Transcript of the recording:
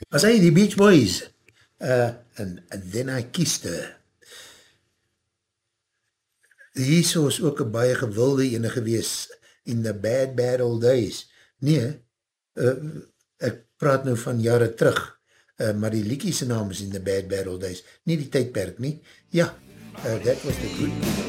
As hy die Beach Boys, and then I kissed her. Hierso is ook een baie gewilde ene gewees, in the bad, bad old days. Nee, ek praat nou van jare terug, maar die liekie se naam is in the bad, bad old days. Nie die tydperk nie. Ja, that was the good